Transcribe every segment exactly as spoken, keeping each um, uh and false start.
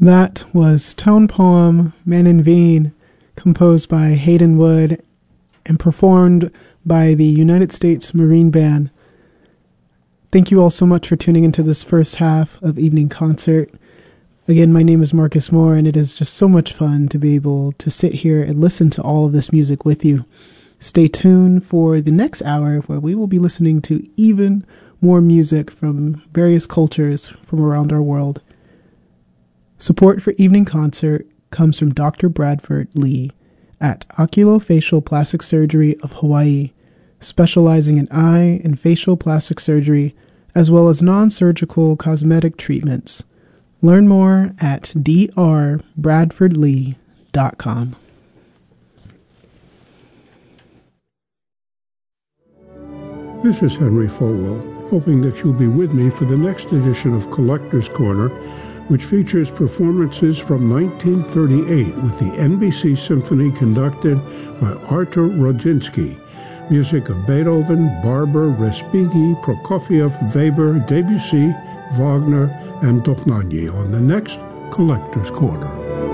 That was Tone Poem, Man in Vain, composed by Hayden Wood and performed by the United States Marine Band. Thank you all so much for tuning into this first half of Evening Concert. Again, my name is Marcus Moore, and it is just so much fun to be able to sit here and listen to all of this music with you. Stay tuned for the next hour, where we will be listening to even more music from various cultures from around our world. Support for Evening Concert comes from Doctor Bradford Lee at Oculofacial Plastic Surgery of Hawaii, specializing in eye and facial plastic surgery, as well as non-surgical cosmetic treatments. Learn more at d r bradford lee dot com. This is Henry Folwell, hoping that you'll be with me for the next edition of Collector's Corner, which features performances from nineteen thirty-eight with the N B C Symphony conducted by Artur Rodzinski. Music of Beethoven, Barber, Respighi, Prokofiev, Weber, Debussy, Wagner, and Dochnagny on the next Collector's Corner.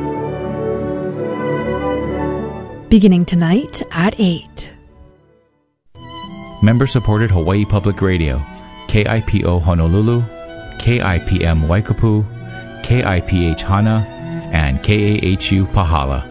Beginning tonight at eight. Member-supported Hawaii Public Radio, K I P O Honolulu, K I P M Waikapu, K I P H Hana, and K A H U Pahala.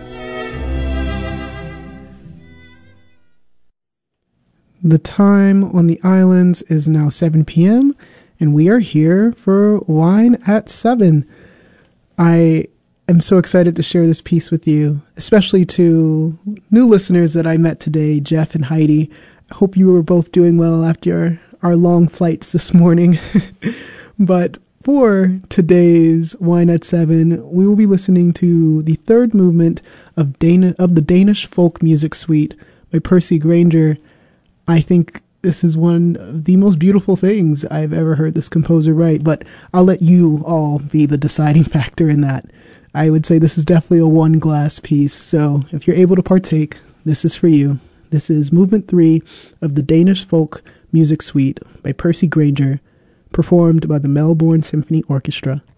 The time on the islands is now seven p.m., and we are here for Wine at seven. I am so excited to share this piece with you, especially to new listeners that I met today, Jeff and Heidi. I hope you were both doing well after our long flights this morning. But for today's Wine at seven, we will be listening to the third movement of Dana of the Danish Folk Music Suite by Percy Grainger. I think this is one of the most beautiful things I've ever heard this composer write, but I'll let you all be the deciding factor in that. I would say this is definitely a one-glass piece, so if you're able to partake, this is for you. This is Movement three of the Danish Folk Music Suite by Percy Grainger, performed by the Melbourne Symphony Orchestra.